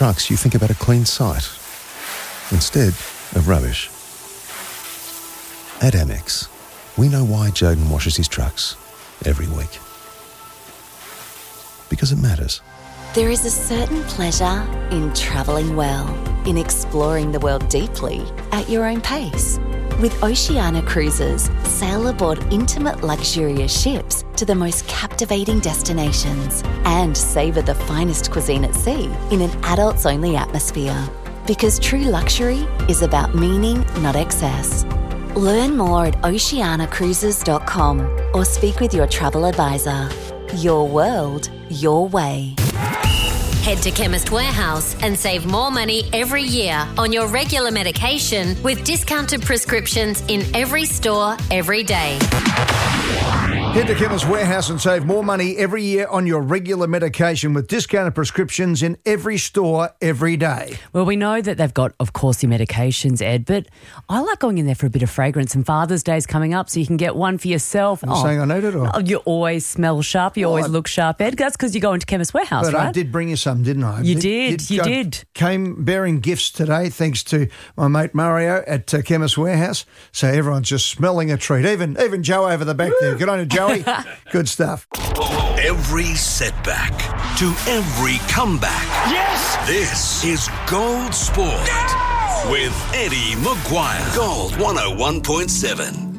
trucks, you think about a clean site instead of rubbish. At Amex, we know why Joden washes his trucks every week. Because it matters. There is a certain pleasure in travelling well, in exploring the world deeply at your own pace. With Oceania Cruises, sail aboard intimate luxurious ships to the most captivating destinations and savour the finest cuisine at sea in an adults-only atmosphere. Because true luxury is about meaning, not excess. Learn more at oceanacruises.com or speak with your travel advisor. Your world, your way. Head to Chemist Warehouse and save more money every year on your regular medication with discounted prescriptions in every store, every day. Head to Chemist Warehouse and save more money every year on your regular medication with discounted prescriptions in every store, every day. Well, we know that they've got, of course, your medications, Ed, but I like going in there for a bit of fragrance, and Father's Day's coming up, so you can get one for yourself. You're saying I need it? Or? You always smell sharp. You always look sharp, Ed. That's because you go into Chemist Warehouse, but right? I did bring you some, didn't I? You did. Came bearing gifts today thanks to my mate Mario at Chemist Warehouse. So everyone's just smelling a treat. Even Joe over the back there. Good on you, Joey. Good stuff. Every setback to every comeback. Yes! This is Gold Sport with Eddie Maguire. Gold 101.7.